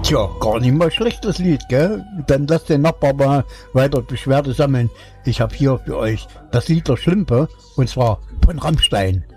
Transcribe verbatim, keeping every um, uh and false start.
Tja, gar nicht mal schlechtes Lied, gell? Dann lasst den Nachbar mal weiter Beschwerde sammeln. Ich habe hier für euch das Lied der Schlimpe, und zwar von Rammstein.